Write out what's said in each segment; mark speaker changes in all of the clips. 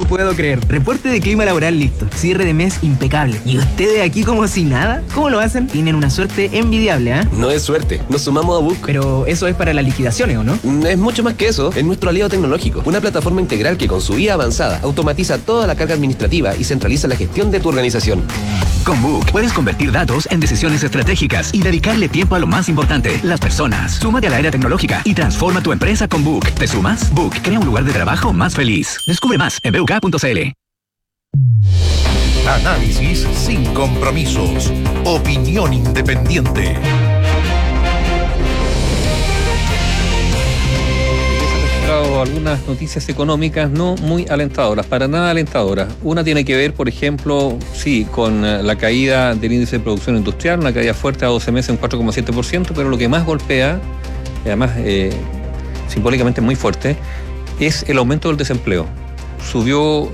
Speaker 1: puedo creer. Reporte de clima laboral listo. Cierre de mes impecable. ¿Y ustedes aquí como si nada? ¿Cómo lo hacen? Tienen una suerte envidiable, ¿eh?
Speaker 2: No es suerte. Nos sumamos a Book.
Speaker 1: Pero eso es para las liquidaciones, ¿o no?
Speaker 2: Es mucho más que eso. Es nuestro aliado tecnológico. Una plataforma integral que con su IA avanzada automatiza toda la carga administrativa y centraliza la gestión de tu organización.
Speaker 3: Con Book puedes convertir datos en decisiones estratégicas y dedicarle tiempo a lo más importante, las personas. Súmate a la era tecnológica y transforma tu empresa con Book. ¿Te sumas? Book crea un lugar de trabajo más feliz. Descubre más en buk.cl.
Speaker 4: Análisis sin compromisos. Opinión independiente.
Speaker 5: Algunas noticias económicas no muy alentadoras, para nada alentadoras. Una tiene que ver, por ejemplo, sí, con la caída del índice de producción industrial, una caída fuerte a 12 meses en 4,7%, pero lo que más golpea, y además simbólicamente muy fuerte, es el aumento del desempleo. Subió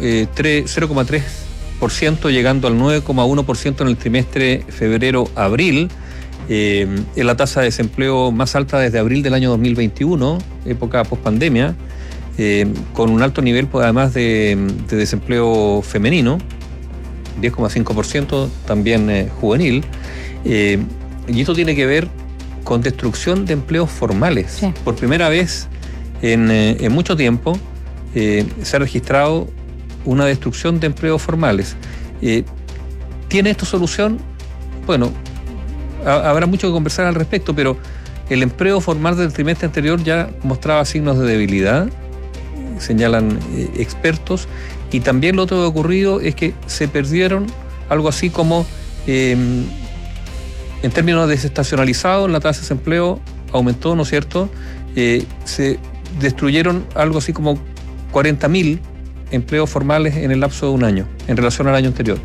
Speaker 5: 0,3%, llegando al 9,1% en el trimestre febrero-abril. Es la tasa de desempleo más alta desde abril del año 2021, época post-pandemia, con un alto nivel, además de desempleo femenino, 10,5%, también juvenil. Y esto tiene que ver con destrucción de empleos formales. Sí. Por primera vez en mucho tiempo se ha registrado una destrucción de empleos formales. ¿Tiene esto solución? Bueno, habrá mucho que conversar al respecto, pero el empleo formal del trimestre anterior ya mostraba signos de debilidad, señalan expertos, y también lo otro que ha ocurrido es que se perdieron algo así como, en términos desestacionalizados, la tasa de desempleo aumentó, ¿no es cierto? Se destruyeron algo así como 40.000 empleos formales en el lapso de un año, en relación al año anterior.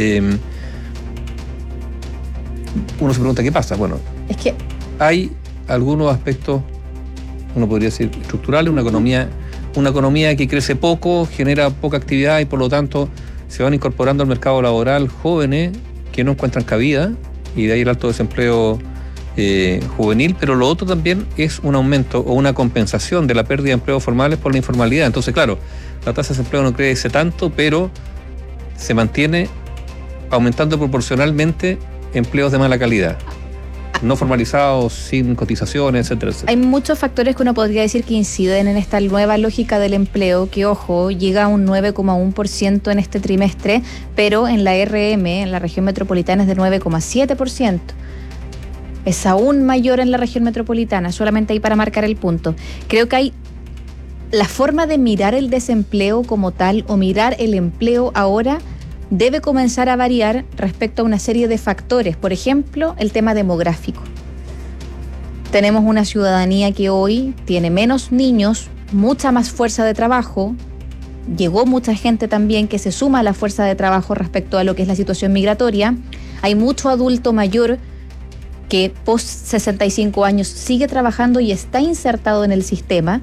Speaker 5: Uno se pregunta qué pasa. Bueno, es que hay algunos aspectos, uno podría decir estructurales, una economía que crece poco, genera poca actividad y por lo tanto se van incorporando al mercado laboral jóvenes que no encuentran cabida, y de ahí el alto desempleo juvenil, pero lo otro también es un aumento o una compensación de la pérdida de empleos formales por la informalidad. Entonces, claro, la tasa de desempleo no crece tanto, pero se mantiene aumentando proporcionalmente empleos de mala calidad, no formalizados, sin cotizaciones, etcétera, etcétera.
Speaker 6: Hay muchos factores que uno podría decir que inciden en esta nueva lógica del empleo, que, ojo, llega a un 9,1% en este trimestre, pero en la RM, en la región metropolitana, es de 9,7%. Es aún mayor en la región metropolitana, solamente ahí para marcar el punto. Creo que hay la forma de mirar el desempleo como tal, o mirar el empleo ahora, debe comenzar a variar respecto a una serie de factores. Por ejemplo, el tema demográfico. Tenemos una ciudadanía que hoy tiene menos niños, mucha más fuerza de trabajo. Llegó mucha gente también que se suma a la fuerza de trabajo respecto a lo que es la situación migratoria. Hay mucho adulto mayor que post 65 años sigue trabajando y está insertado en el sistema.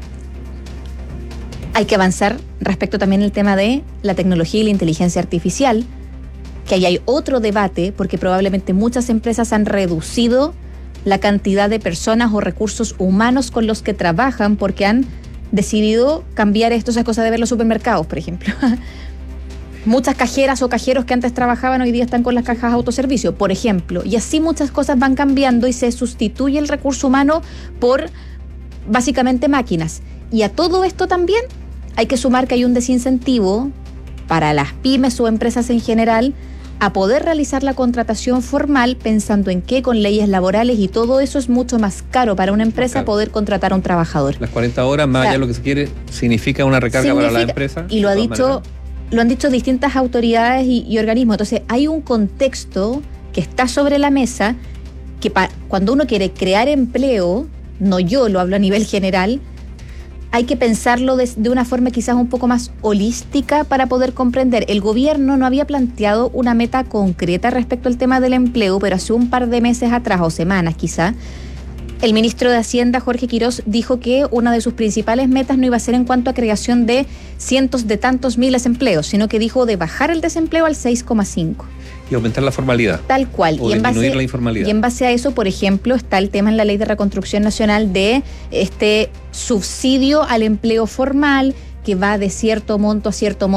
Speaker 6: Hay que avanzar respecto también al tema de la tecnología y la inteligencia artificial, que ahí hay otro debate, porque probablemente muchas empresas han reducido la cantidad de personas o recursos humanos con los que trabajan porque han decidido cambiar esto, esa cosa de ver los supermercados, por ejemplo. Muchas cajeras o cajeros que antes trabajaban hoy día están con las cajas autoservicio, por ejemplo. Y así muchas cosas van cambiando y se sustituye el recurso humano por básicamente máquinas. Y a todo esto también hay que sumar que hay un desincentivo para las pymes o empresas en general a poder realizar la contratación formal, pensando en que con leyes laborales y todo eso es mucho más caro para una empresa poder contratar a un trabajador.
Speaker 5: Las 40 horas, más allá de lo que se quiere, significa una recarga para la empresa.
Speaker 6: Y lo han dicho distintas autoridades y organismos. Entonces hay un contexto que está sobre la mesa que cuando uno quiere crear empleo, no yo lo hablo a nivel general, hay que pensarlo de una forma quizás un poco más holística para poder comprender. El gobierno no había planteado una meta concreta respecto al tema del empleo, pero hace un par de meses atrás, o semanas quizá, el ministro de Hacienda, Jorge Quirós, dijo que una de sus principales metas no iba a ser en cuanto a creación de cientos de tantos miles de empleos, sino que dijo de bajar el desempleo al 6,5%.
Speaker 5: Y aumentar la formalidad.
Speaker 6: Tal cual.
Speaker 5: O disminuir la informalidad.
Speaker 6: Y en base a eso, por ejemplo, está el tema en la Ley de Reconstrucción Nacional de este subsidio al empleo formal, que va de cierto monto a cierto monto